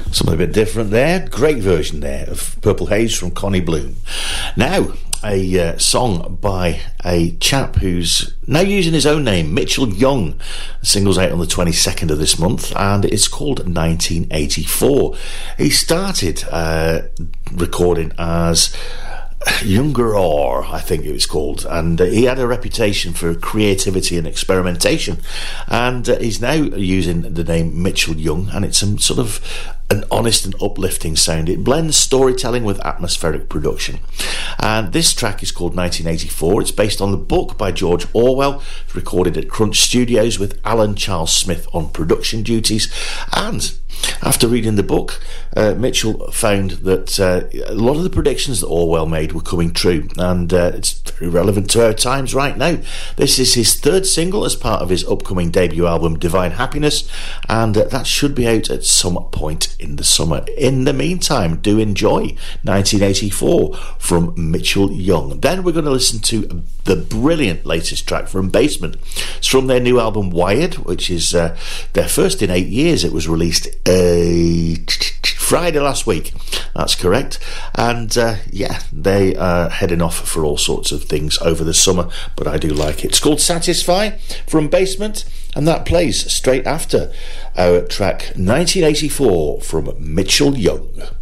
Something a bit different there. Great version there of Purple Haze from Connie Bloom. Now, a song by a chap who's now using his own name, Mitchell Young. The single's out on the 22nd of this month, and it's called 1984. He started recording as Younger Or, I think it was called, and he had a reputation for creativity and experimentation, and he's now using the name Mitchell Young, and it's some sort of an honest and uplifting sound. It blends storytelling with atmospheric production, and this track is called 1984. It's based on the book by George Orwell. It's recorded at Crunch Studios with Alan Charles Smith on production duties, and after reading the book, Mitchell found that a lot of the predictions that Orwell made were coming true, and it's very relevant to our times right now. This is his third single as part of his upcoming debut album Divine Happiness, and that should be out at some point in the summer. In the meantime, do enjoy 1984 from Mitchell Young. Then we're going to listen to the brilliant latest track from Basement. It's from their new album Wired, which is their first in 8 years. It was released Friday last week, that's correct, and they are heading off for all sorts of things over the summer, but I do like it. It's called Satisfy from Basement, and that plays straight after our track 1984 from Mitchell Young.